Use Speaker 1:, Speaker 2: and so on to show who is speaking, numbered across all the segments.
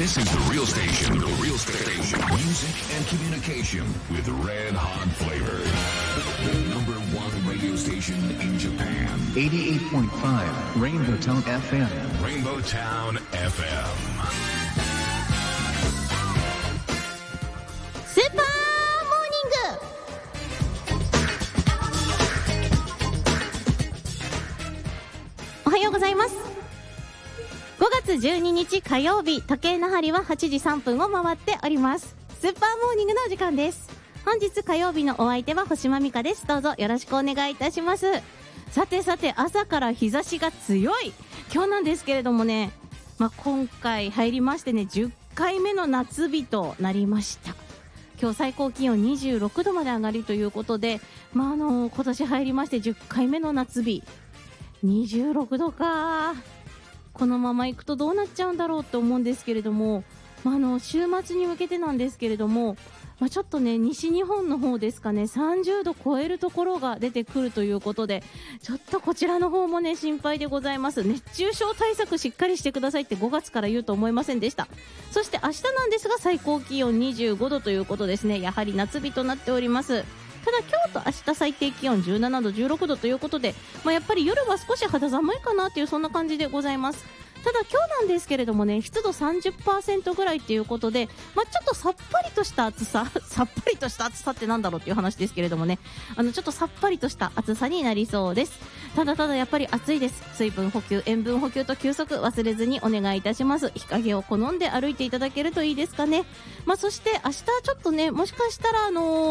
Speaker 1: This is the real station. The real station. Music and communication with red hot flavor. The number one radio station in Japan.
Speaker 2: 88.5 Rainbow Town FM.
Speaker 1: Rainbow Town FM.
Speaker 3: スーパーモーニング。おはようございます。5月12日火曜日、時計の針は8時3分を回っております。スーパーモーニングのお時間です。本日火曜日のお相手は星間美香です。どうぞよろしくお願いいたします。さて朝から日差しが強い今日なんですけれどもね、今回入りましてね、10回目の夏日となりました。今日最高気温26度まで上がりということで、今年入りまして10回目の夏日、26度か。このまま行くとどうなっちゃうんだろうと思うんですけれども、週末に向けてなんですけれども、ちょっとね、西日本の方ですかね、30度超えるところが出てくるということで、ちょっとこちらの方もね、心配でございます。熱中症対策しっかりしてくださいって5月から言うと思いませんでした。そして明日なんですが、最高気温25度ということですね。やはり夏日となっております。ただ今日と明日最低気温17度16度ということで、やっぱり夜は少し肌寒いかなっていう、そんな感じでございます。ただ今日なんですけれどもね、湿度 30% ぐらいっていうことで、ちょっとさっぱりとした暑ささっぱりとした暑さってなんだろうっていう話ですけれどもね、ちょっとさっぱりとした暑さになりそうです。ただやっぱり暑いです。水分補給、塩分補給と休息忘れずにお願いいたします。日陰を好んで歩いていただけるといいですかね。そして明日ちょっとね、もしかしたら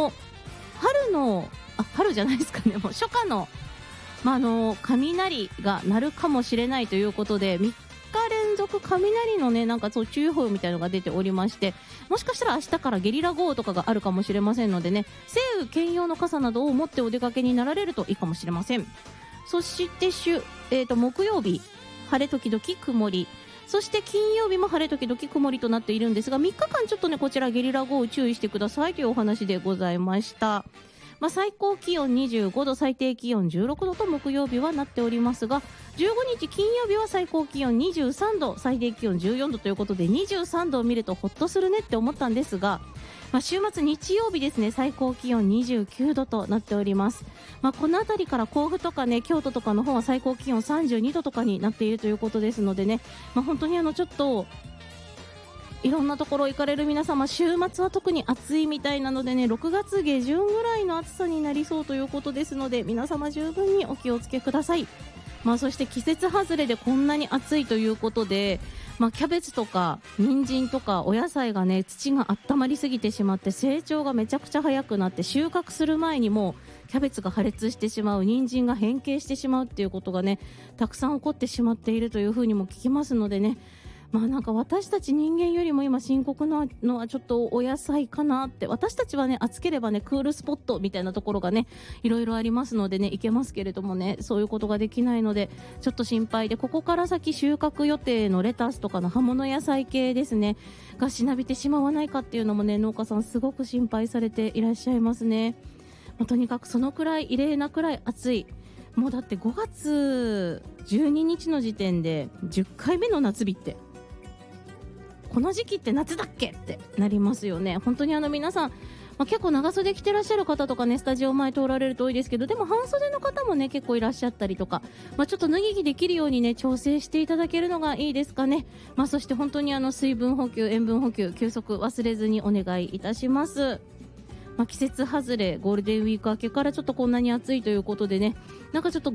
Speaker 3: 春じゃないですかね、もう初夏の雷が鳴るかもしれないということで、3日連続雷のね、そう注意報みたいのが出ておりまして、もしかしたら明日からゲリラ豪雨とかがあるかもしれませんのでね、晴雨兼用の傘などを持ってお出かけになられるといいかもしれません。そして木曜日晴れ時々曇り、そして金曜日も晴れ時々曇りとなっているんですが、3日間ちょっとね、こちらゲリラ豪雨注意してくださいというお話でございました。最高気温25度、最低気温16度と木曜日はなっておりますが、15日金曜日は最高気温23度、最低気温14度ということで、23度を見るとほっとするねって思ったんですが、週末日曜日ですね、最高気温29度となっております。この辺りから甲府とかね、京都とかの方は最高気温32度とかになっているということですのでね、本当にちょっといろんなところ行かれる皆様、週末は特に暑いみたいなのでね、6月下旬ぐらいの暑さになりそうということですので、皆様十分にお気をつけください。そして季節外れでこんなに暑いということで、キャベツとか人参とかお野菜がね、土が温まりすぎてしまって成長がめちゃくちゃ早くなって、収穫する前にもうキャベツが破裂してしまう、人参が変形してしまうっていうことがね、たくさん起こってしまっているというふうにも聞きますのでね、私たち人間よりも今深刻なのはちょっとお野菜かなって。私たちはね、暑ければね、クールスポットみたいなところがね、いろいろありますのでね、行けますけれどもね、そういうことができないのでちょっと心配で、ここから先収穫予定のレタスとかの葉物野菜系ですねがしなびてしまわないかっていうのもね、農家さんすごく心配されていらっしゃいますね。とにかくそのくらい異例なくらい暑い。もうだって5月12日の時点で10回目の夏日って、この時期って夏だっけってなりますよね。本当に皆さん、結構長袖着てらっしゃる方とかね、スタジオ前通られると多いですけど、でも半袖の方もね、結構いらっしゃったりとか、ちょっと脱ぎ着できるようにね、調整していただけるのがいいですかね。そして本当に水分補給、塩分補給、休息忘れずにお願いいたします。季節外れゴールデンウィーク明けからちょっとこんなに暑いということでね、ちょっと